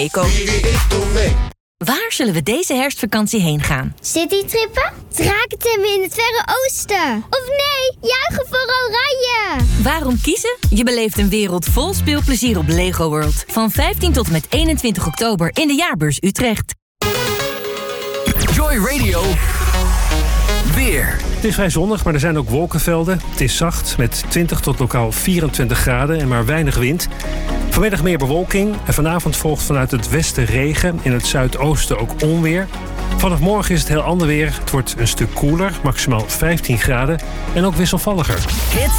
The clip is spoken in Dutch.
Eco. Waar zullen we deze herfstvakantie heen gaan? Citytrippen? Drakentemmen in het Verre Oosten? Of nee, juichen voor Oranje! Waarom kiezen? Je beleeft een wereld vol speelplezier op Lego World. Van 15 tot en met 21 oktober in de Jaarbeurs Utrecht. Joy Radio. Weer. Het is vrij zonnig, maar er zijn ook wolkenvelden. Het is zacht met 20 tot lokaal 24 graden en maar weinig wind. Vanmiddag meer bewolking en vanavond volgt vanuit het westen regen. In het zuidoosten ook onweer. Vanaf morgen is het heel ander weer. Het wordt een stuk koeler, maximaal 15 graden en ook wisselvalliger. Hits